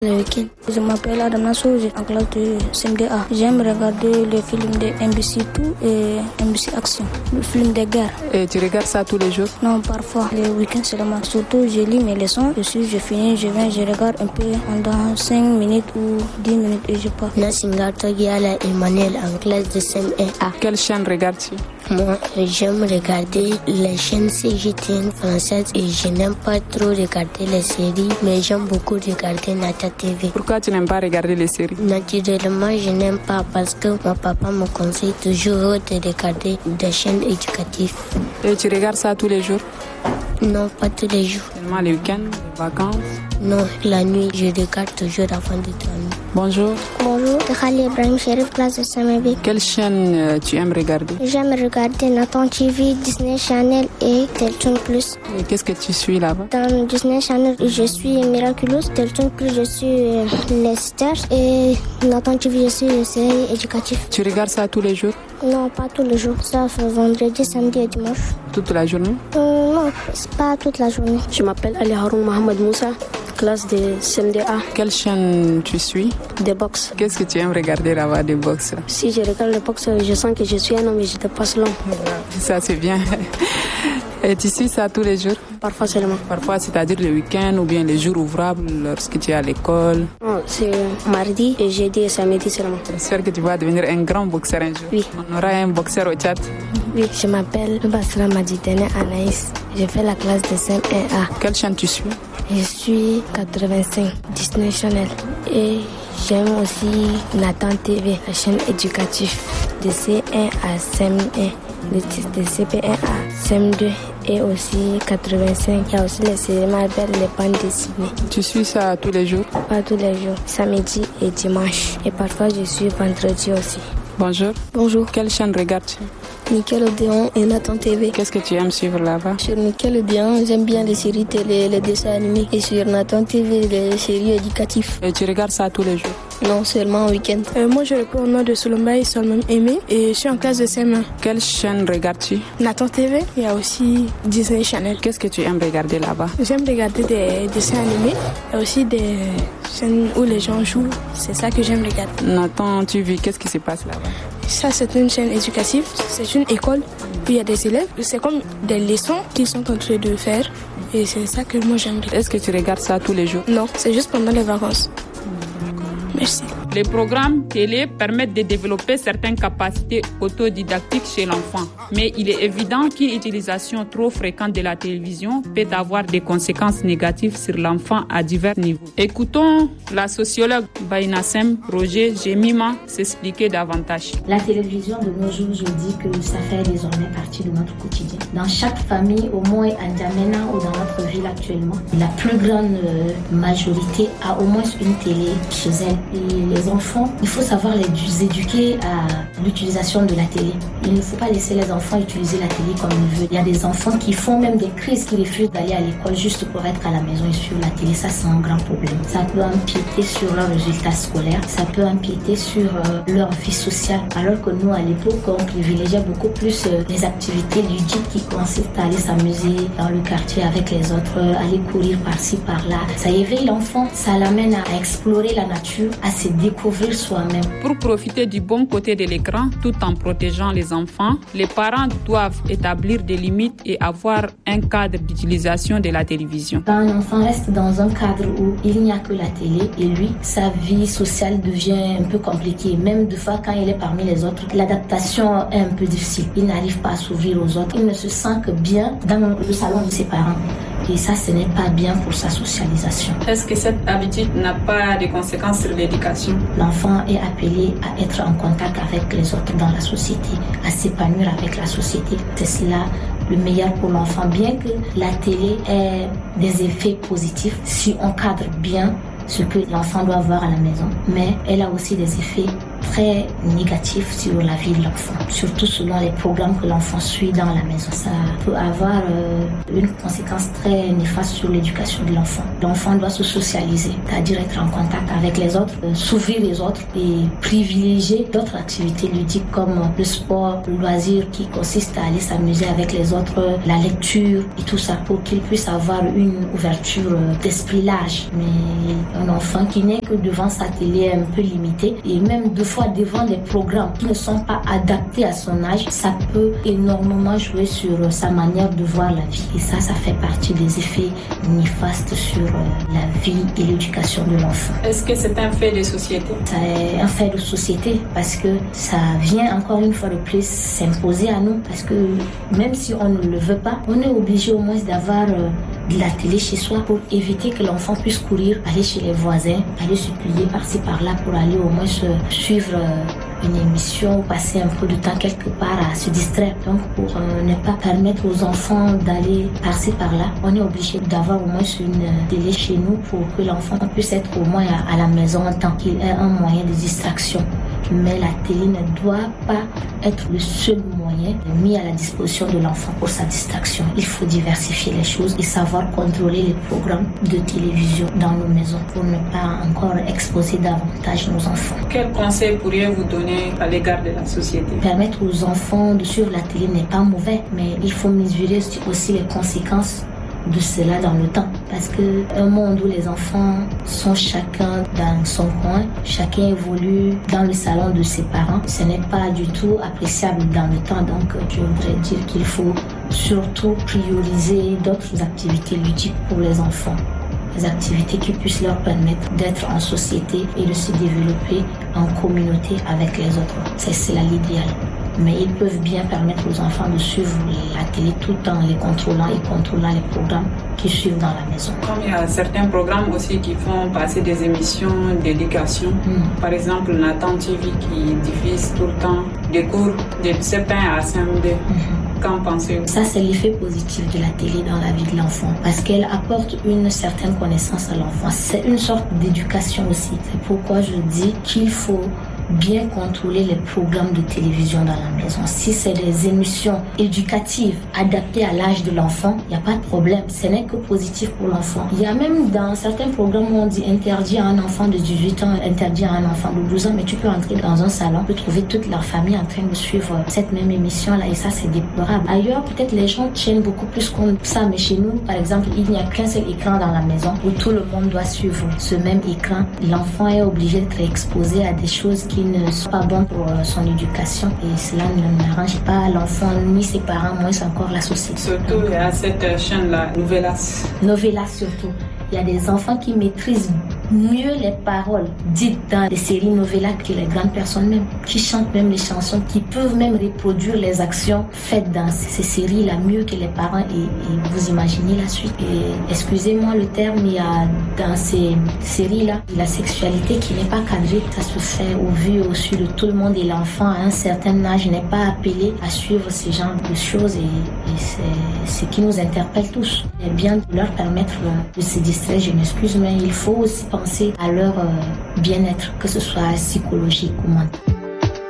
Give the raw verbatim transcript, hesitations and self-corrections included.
Le week-end. Je m'appelle Adam Nassou, j'ai en classe de C M D A. J'aime regarder les films de M B C Tout et M B C Action, le film de guerre. Et tu regardes ça tous les jours? Non, parfois, les week-ends seulement. Surtout, je lis mes leçons, je suis, je finis, je viens, je regarde un peu pendant cinq minutes ou dix minutes et je pars. Nassinga Togiala Emmanuel en classe de C M D A. Quelle chaîne regardes-tu? Moi, j'aime regarder les chaînes C G T N françaises et je n'aime pas trop regarder les séries, mais j'aime beaucoup regarder Nata T V. Pourquoi tu n'aimes pas regarder les séries? Naturellement, je n'aime pas parce que mon papa me conseille toujours de regarder des chaînes éducatives. Et tu regardes ça tous les jours? Non, pas tous les jours. Seulement les week-ends, les vacances? Non, la nuit, je regarde toujours avant de dormir. Bonjour. Bonjour, Khali Ibrahim Sherif, classe de C M B. Quelle chaîne euh, tu aimes regarder? J'aime regarder Nathan T V, Disney Channel et Teletoon Plus. Et qu'est-ce que tu suis là-bas? Dans Disney Channel, je suis Miraculous. Teletoon Plus, je suis euh, Les Stars. Et Nathan T V, je suis les séries éducatives. Tu regardes ça tous les jours? Non, pas tous les jours. Ça fait vendredi, samedi et dimanche. Toute la journée? euh, Non, c'est pas toute la journée. Je m'appelle Ali Haroun Mohamed Moussa, classe de C M D A. Quelle chaîne tu suis? Des box. Qu'est-ce que tu aimes regarder là-bas, des box? Si je regarde les box, je sens que je suis un homme et je dépasse l'homme. Ça, c'est bien. Et tu suis ça tous les jours? Parfois seulement. Parfois, c'est-à-dire le week-end ou bien les jours ouvrables lorsque tu es à l'école? Non, c'est mardi et jeudi et samedi seulement. J'espère que tu vas devenir un grand boxeur un jour. Oui. On aura un boxeur au Tchad. Oui, je m'appelle Basra Madidene Anaïs. Je fais la classe de C M A. Quelle chaîne tu suis? Je suis quatre-vingt-cinq, Disney Channel. Et j'aime aussi Nathan T V, la chaîne éducative de C un à C M un, de C P un à C M deux et aussi quatre-vingt-cinq. Il y a aussi les séries Marvel, les bandes dessinées. Tu suis ça tous les jours? Pas tous les jours, samedi et dimanche. Et parfois je suis vendredi aussi. Bonjour. Bonjour. Quelle chaîne regardes-tu? Nickelodeon et Nathan T V. Qu'est-ce que tu aimes suivre là-bas? Sur Nickelodeon, j'aime bien les séries télé, les dessins animés. Et sur Nathan T V, les séries éducatives. Et tu regardes ça tous les jours? Non, seulement au week-end. Euh, moi, je réponds au nom de Solombaï Solomon Aimé et je suis en classe de C M un. Quelle chaîne regardes-tu? Nathan T V, il y a aussi Disney Channel. Qu'est-ce que tu aimes regarder là-bas? J'aime regarder des dessins animés et aussi des chaînes où les gens jouent. C'est ça que j'aime regarder. Nathan, tu vis, qu'est-ce qui se passe là-bas? Ça, c'est une chaîne éducative. C'est une école où il y a des élèves. C'est comme des leçons qu'ils sont en train de faire. Et c'est ça que moi j'aime regarder. Est-ce que tu regardes ça tous les jours? Non, c'est juste pendant les vacances. Merci. Les programmes télé permettent de développer certaines capacités autodidactiques chez l'enfant. Mais il est évident qu'une utilisation trop fréquente de la télévision peut avoir des conséquences négatives sur l'enfant à divers niveaux. Écoutons la sociologue Baïnassem Roger Jemima s'expliquer davantage. La télévision de nos jours, je dis que ça fait désormais partie de notre quotidien. Dans chaque famille, au moins à N'Djamena ou dans notre ville actuellement, la plus grande majorité a au moins une télé chez elle. Et les enfants, il faut savoir les éduquer à l'utilisation de la télé. Il ne faut pas laisser les enfants utiliser la télé comme ils veulent. Il y a des enfants qui font même des crises, qui refusent d'aller à l'école juste pour être à la maison et suivre la télé. Ça, c'est un grand problème. Ça peut empiéter sur leurs résultats scolaires, ça peut empiéter sur euh, leur vie sociale. Alors que nous, à l'époque, on privilégiait beaucoup plus euh, les activités ludiques qui consistent à aller s'amuser dans le quartier avec les autres, euh, aller courir par-ci, par-là. Ça éveille l'enfant, ça l'amène à explorer la nature, à se découvrir soi-même. Pour profiter du bon côté de l'écran, tout en protégeant les enfants, les parents doivent établir des limites et avoir un cadre d'utilisation de la télévision. Quand un enfant reste dans un cadre où il n'y a que la télé et lui, sa vie sociale devient un peu compliquée. Même de fois, quand il est parmi les autres, l'adaptation est un peu difficile. Il n'arrive pas à s'ouvrir aux autres. Il ne se sent que bien dans le salon de ses parents. Et ça, ce n'est pas bien pour sa socialisation. Est-ce que cette habitude n'a pas de conséquences sur l'éducation? L'enfant est appelé à être en contact avec les autres dans la société, à s'épanouir avec la société. C'est cela le meilleur pour l'enfant, bien que la télé ait des effets positifs si on cadre bien ce que l'enfant doit voir à la maison, mais elle a aussi des effets très négatif sur la vie de l'enfant, surtout selon les programmes que l'enfant suit dans la maison. Ça peut avoir euh, une conséquence très néfaste sur l'éducation de l'enfant. L'enfant doit se socialiser, c'est-à-dire être en contact avec les autres, euh, s'ouvrir les autres et privilégier d'autres activités ludiques comme le sport, le loisir qui consiste à aller s'amuser avec les autres, la lecture et tout ça pour qu'il puisse avoir une ouverture d'esprit large. Mais un enfant qui n'est que devant sa télé est un peu limité et même deux fois devant des programmes qui ne sont pas adaptés à son âge, ça peut énormément jouer sur sa manière de voir la vie. Et ça, ça fait partie des effets néfastes sur la vie et l'éducation de l'enfant. Est-ce que c'est un fait de société? C'est un fait de société parce que ça vient encore une fois de plus s'imposer à nous parce que même si on ne le veut pas, on est obligé au moins d'avoir de la télé chez soi pour éviter que l'enfant puisse courir, aller chez les voisins, aller se plier par-ci par-là pour aller au moins se suivre une émission ou passer un peu de temps quelque part à se distraire. Donc pour euh, ne pas permettre aux enfants d'aller par-ci par-là, on est obligé d'avoir au moins une télé chez nous pour que l'enfant puisse être au moins à, à la maison en tant qu'il ait un moyen de distraction. Mais la télé ne doit pas être le seul moyen mis à la disposition de l'enfant pour sa distraction. Il faut diversifier les choses et savoir contrôler les programmes de télévision dans nos maisons pour ne pas encore exposer davantage nos enfants. Quel conseil pourriez-vous donner à l'égard de la société? Permettre aux enfants de suivre la télé n'est pas mauvais, mais il faut mesurer aussi les conséquences de cela dans le temps. Parce que un monde où les enfants sont chacun dans son coin, chacun évolue dans le salon de ses parents, ce n'est pas du tout appréciable dans le temps. Donc je voudrais dire qu'il faut surtout prioriser d'autres activités ludiques pour les enfants. Des activités qui puissent leur permettre d'être en société et de se développer en communauté avec les autres. C'est cela l'idéal. Mais ils peuvent bien permettre aux enfants de suivre la télé tout en les contrôlant et contrôlant les programmes qui suivent dans la maison. Comme il y a certains programmes aussi qui font passer des émissions d'éducation, mm. par exemple Nathan T V qui diffuse tout le temps des cours de C P un à C M deux. Mm-hmm. Qu'en pensez-vous? Ça, c'est l'effet positif de la télé dans la vie de l'enfant parce qu'elle apporte une certaine connaissance à l'enfant. C'est une sorte d'éducation aussi. C'est pourquoi je dis qu'il faut bien contrôler les programmes de télévision dans la maison. Si c'est des émissions éducatives adaptées à l'âge de l'enfant, il n'y a pas de problème. Ce n'est que positif pour l'enfant. Il y a même dans certains programmes où on dit interdit à un enfant de dix-huit ans, interdit à un enfant de douze ans, mais tu peux entrer dans un salon, tu peux trouver toute la famille en train de suivre cette même émission-là et ça, c'est déplorable. Ailleurs, peut-être les gens tiennent beaucoup plus compte de ça, mais chez nous, par exemple, il n'y a qu'un seul écran dans la maison où tout le monde doit suivre ce même écran. L'enfant est obligé d'être exposé à des choses qui ne sont pas bonnes pour son éducation et cela ne n'arrange pas l'enfant ni ses parents, moins encore la société. Surtout il y a cette chaîne-là, Novelas. Novelas surtout. Il y a des enfants qui maîtrisent mieux les paroles dites dans les séries novelas que les grandes personnes même, qui chantent même les chansons, qui peuvent même reproduire les actions faites dans ces séries-là mieux que les parents et, et vous imaginez la suite. Et excusez-moi le terme, il y a dans ces séries-là la sexualité qui n'est pas cadrée, ça se fait au vu et au su de tout le monde et l'enfant à un certain âge n'est pas appelé à suivre ce genre de choses et, et c'est ce qui nous interpelle tous. Il est bien de leur permettre de se distraire, je m'excuse, mais il faut aussi penser à leur euh, bien-être, que ce soit psychologique ou mental.